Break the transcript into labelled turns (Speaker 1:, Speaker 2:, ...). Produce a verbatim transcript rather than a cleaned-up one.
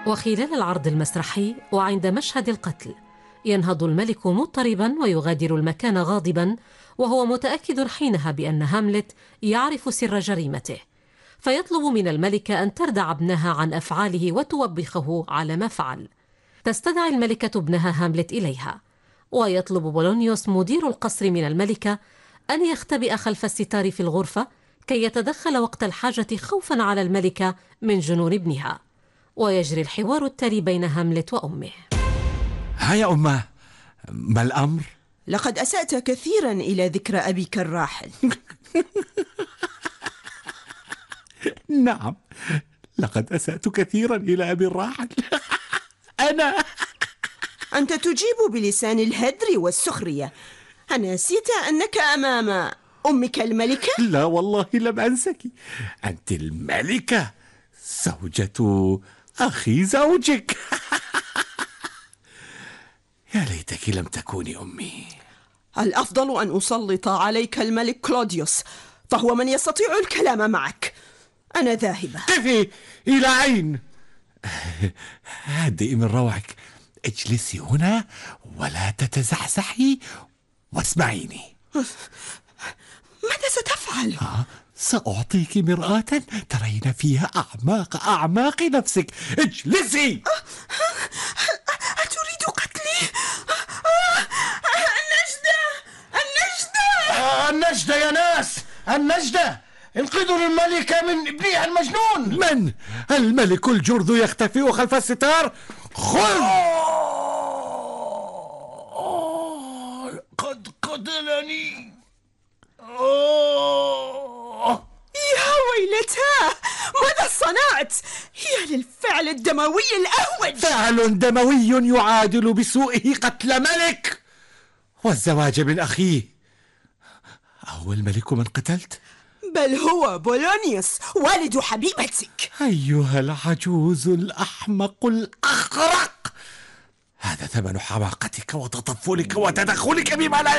Speaker 1: وخلال العرض المسرحي وعند مشهد القتل ينهض الملك مضطربا ويغادر المكان غاضبا، وهو متأكد حينها بأن هاملت يعرف سر جريمته، فيطلب من الملكة أن تردع ابنها عن أفعاله وتوبخه على ما فعل. تستدعي الملكة ابنها هاملت إليها، ويطلب بولونيوس مدير القصر من الملكة أن يختبئ خلف الستار في الغرفة كي يتدخل وقت الحاجة خوفا على الملكة من جنون ابنها. ويجري الحوار التالي بين هاملت وأمه.
Speaker 2: ها يا أمه، ما الأمر؟
Speaker 3: لقد أسأت كثيرا إلى ذكرى أبيك الراحل.
Speaker 2: نعم، لقد أسأت كثيرا إلى أبي الراحل. أنا
Speaker 3: أنت تجيب بلسان الهدر والسخرية. أنسيت أنك أمام أمك الملكة؟
Speaker 2: لا والله لم أنسك، أنت الملكة زوجة أخي زوجك. يا ليتك لم تكوني أمي.
Speaker 3: الأفضل أن أسلط عليك الملك كلوديوس، فهو من يستطيع الكلام معك. أنا ذاهبة.
Speaker 2: قفي، إلى أين؟ هدئي من روعك، اجلسي هنا ولا تتزحزحي واسمعيني.
Speaker 3: ماذا ستفعل؟
Speaker 2: آه، سأعطيك مرآة ترين فيها أعماق أعماق نفسك. اجلسي.
Speaker 3: أتريد قتلي؟ النجدة النجدة
Speaker 4: النجدة يا ناس، النجدة، انقذوا الملكة من ابنها المجنون.
Speaker 2: من؟ الملك الجرذ يختفي خلف الستار. خذ.
Speaker 4: قد قتلني.
Speaker 3: يا ويلتاه، ماذا صنعت؟ يا للفعل الدموي الأهوج.
Speaker 2: فعل دموي يعادل بسوءه قتل ملك والزواج من أخيه. أهو الملك من قتلت؟
Speaker 3: بل هو بولونيوس والد حبيبتك.
Speaker 2: أيها العجوز الأحمق الأخرق، هذا ثمن حماقتك وتطفلك وتدخلك بما لا